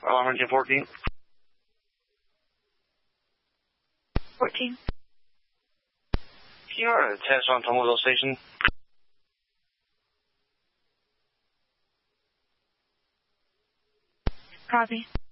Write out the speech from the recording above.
Alarm engine 14. 14. You are a test on Tomozo Station. Copy.